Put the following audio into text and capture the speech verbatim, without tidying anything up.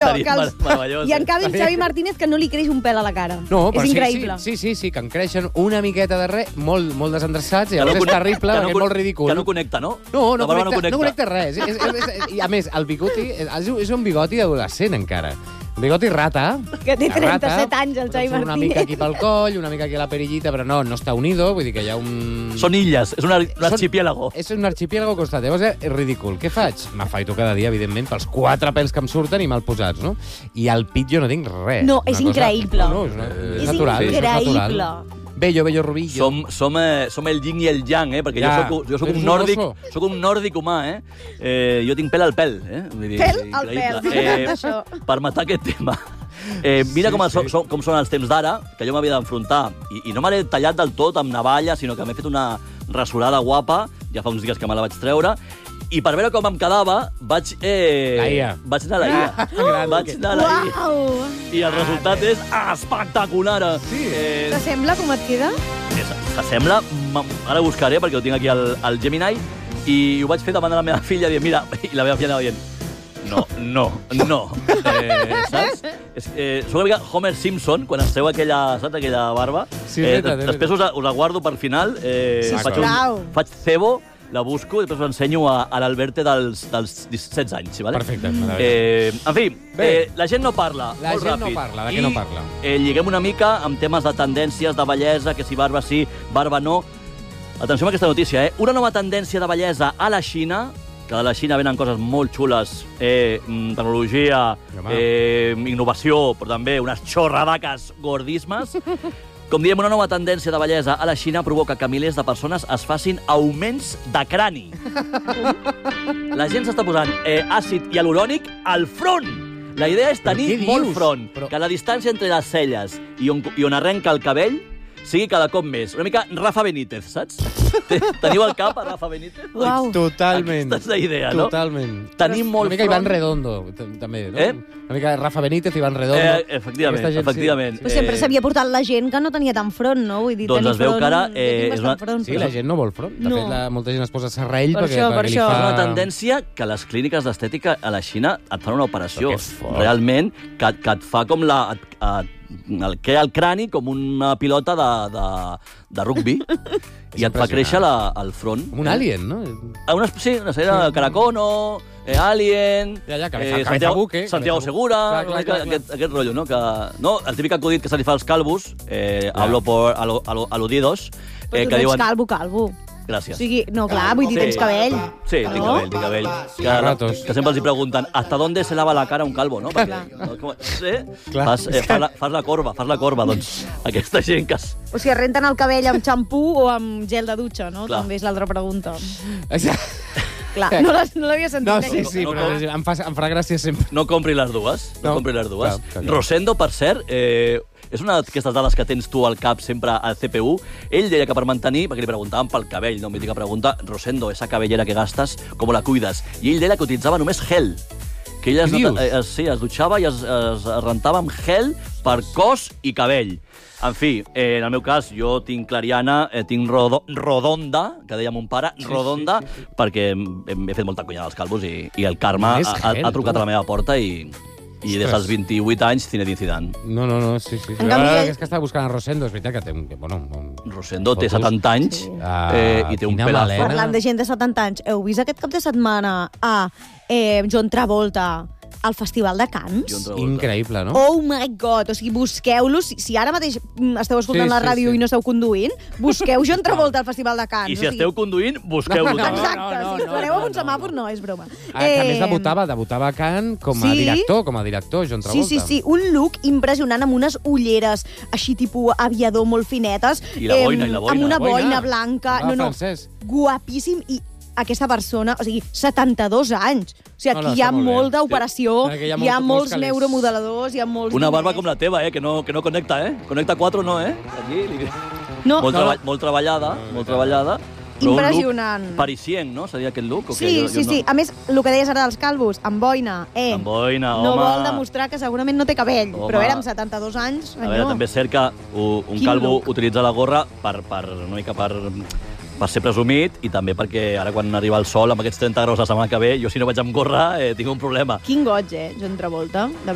Seria els... meravellós. I en canvi, el Xavi Martínez, que no li creix un pèl a la cara. No, però és sí, increïble. Sí, sí, sí, sí, que en creixen una miqueta de res, molt, molt desendreçats, i Que no llavors és conec- terrible, que no perquè és con- molt ridícul. Que no connecta, no? No, no, La barba connecta, no connecta res. És, és, és, I a més, el bigoti és, és un bigoti adolescent, encara. Un bigoti rata. Que té rata, trenta-set anys, el Xavi Una Martínez. mica aquí pel coll, una mica aquí a la perillita, però no, no està unido, vull dir que hi ha un... Són illes, és un, ar- un archipiélago. És un archipiélago constant. Llavors és ridícul. Què faig? M'afaito cada dia, evidentment, pels quatre pèls que em surten i mal posats, no? I al pit jo no tinc res. No, Una és cosa- increïble. No, no, és, una... És és natural. increïble. És natural. Bello, bello rubillo. Som, som, eh, som el yin i el yang, eh? Perquè Ja, jo soc, jo soc ets un un nòrdic, oso. soc un nòrdic humà, eh? eh? Jo tinc pèl al pèl, eh? Vull dir, Pèl al increïble. pèl, Eh, això. per matar aquest tema. Eh, mira Sí, com, sí. sí. so, com són els temps d'ara, que jo m'havia d'enfrontar. I, I no me l'he tallat del tot amb navalla, sinó que m'he fet una rasurada guapa, ja fa uns dies que me la vaig treure, i per veure com em quedava, vaig... Eh, La I A. Vaig anar a la I A. Gran. vaig anar a la I A. Uau! I el resultat és espectacular. Sí. Eh, T'assembla com et queda? S'assembla, ara ho buscaré perquè ho tinc aquí al, al Gemini, i ho vaig fer davant de la meva filla dient, mira, i la meva filla anava dient, no, no, no. Eh, saps? És, eh, soc una mica Homer Simpson, quan es treu aquella, saps, aquella barba. Sí, eh, és veritat, és després us, la- us la guardo per final. Eh, Sí, faig, sisplau. un, faig cebo, la busco, i després us ensenyo a, a l'Alberte dels, dels setze anys. Vale? Perfecte, meravellós. Eh, en fi, Bé. eh, la gent no parla. La molt gent no ràpid. parla, de què I, no parla? Eh, lliguem una mica amb temes de tendències, de bellesa, que si barba sí, barba no. Atenció amb aquesta notícia, eh? Una nova tendència de bellesa a la Xina, que de la Xina venen coses molt xules, eh, mm, tecnologia, Home. eh, innovació, però també unes xorradaques gordismes. Com diem, una nova tendència de bellesa a la Xina provoca que milers de persones es facin augments de crani. La gent s'està posant eh, àcid hialurònic al front. La idea és Però tenir què molt dius? front, Però- que la distància entre les celles i on, i on arrenca el cabell sigui cada cop més. Una mica Rafa Benítez, saps? Te- Teniu al cap a Rafa Benítez? Uau. Totalment. Aquesta és la idea, no? Totalment. Tenim molt Una mica front. Iván Redondo, t- també, no? Eh? Una mica Rafa Benítez, Iván Redondo. Eh, efectivament, Aquesta gent, sí. efectivament. Però sempre Eh, s'havia portat la gent que no tenia tant front, no? Vull dir, Doncs tenir es veu front, que ara, jo eh, tinc és bastant una- front, Sí, però- la gent no vol front. De No. fet, la, molta gent es posa serrell Per perquè, això, per perquè li això. fa... És una tendència que les clíniques d'estètica a la Xina et fan una operació, Però que fort. realment, que, que et fa com la... Et, et, el, crea el crani com una pilota de, de, de rugby i et fa impressionant. créixer la, el front. Com un alien, no? Ah, Una, sí, una sèrie de Caracono, eh, Alien, Ja, ja, cabeza- eh, cabeza Santiago, buque, Santiago cabeza Segura, buque. Clar, clar, una mica clar, clar. aquest, aquest rotllo, no? Que, no? El típic acudit que se li fa als calvos, eh, Clar. hablo por alo, alo, aludidos, Però eh, tu que no ets diuen... calvo, calvo. Gràcies. O sigui, no, clar, vull dir, Sí. tens cabell. Sí, tinc No? cabell, tinc cabell. Que, ratos. que sempre els hi pregunten ¿hasta dónde se lava la cara un calvo, no? Perquè, no, com, sí? Clar. Fas, eh, fas, la, fas la corba, fas la corba, doncs aquesta gent que... Es... O sigui, es renten el cabell amb xampú o amb gel de dutxa, no? Clar. També és l'altra pregunta. Exacte. Clar, no l'has- no l'havia sentit. No, aquesta. sí, sí, No, però no. em, fa, em farà gràcia sempre. No compri les dues, no, No. compri les dues. Clar, clar, clar. Rosendo, per cert, eh, és una d'aquestes dades que tens tu al cap sempre al C P U. Ell deia que per mantenir, perquè li preguntaven pel cabell, no? Mítica pregunta, Rosendo, esa cabellera que gastes, com la cuides? I ell deia que utilitzava només gel. Que ell es, Què dius? eh, es, sí, es dutxava i es, es rentava amb gel per cos i cabell. En fi, eh, en el meu cas, jo tinc clariana, eh, tinc rodo, rodonda, que deia mon pare, Sí, rodonda, sí, sí, sí. perquè hem, hem fet molta cunyada als calvos i, i el Carme Només ha, ha, gel, ha trucat tu. a la meva porta i, i des dels vint-i-vuit anys, Zinedine Zidane. No, no, no, sí, sí. sí. En canvi, Ara ell- és que estava buscant a Rosendo, és veritat que té un... que, Bueno, un... Rosendo té Fotos. setanta anys Sí. eh, i té un Quina pelazo. melena. Parlant de gent de setanta anys, heu vist aquest cap de setmana a eh, John Travolta al Festival de Cannes? John Travolta. Increïble, no? Oh my God! O sigui, busqueu-lo. Si, si ara mateix mm, esteu escoltant Sí, la sí, ràdio sí. i no esteu conduint, busqueu John Travolta al Festival de Cannes. I si o sigui, esteu conduint, busqueu-lo. No, no, també. Exacte, no, no, si us no, pareu no, amb un no. semàfor, no, és broma. Ah, que a més debutava, debutava a Cannes com a Sí? director, com a director, John Sí, Travolta. sí, sí, un look impressionant amb unes ulleres així tipus aviador molt finetes. I la boina, i la boina. Amb una La boina. boina blanca. Va, No, no, francès. guapíssim i aquesta persona, o sigui, setanta-dos anys. O sigui, No, aquí no, hi ha està molt bé. molt d'operació, Perquè hi ha hi ha molts- molts molts calés. neuromodeladors, hi ha molts... Una barba diners. com la teva, eh, que no, que no connecta, eh? Connecta quatre no, eh? Aquí, li... No, molt, no, treba no. molt treballada, molt treballada. però un look Impressionant. Parisien, no? Seria aquest look? O què? Sí, Jo- sí, jo sí. A més, el que deies ara dels calvos, amb boina, eh, Amb boina, no home. vol demostrar que segurament no té cabell, Home. però era amb setanta-dos anys, A veure, no. també és cert que un un Quin calvo look. utilitza la gorra per, per, una mica per, per ser presumit i també perquè ara quan arriba el sol amb aquests trenta graus la setmana que ve, jo si no vaig amb gorra eh, tinc un problema. Quin goig, eh, John Travolta, de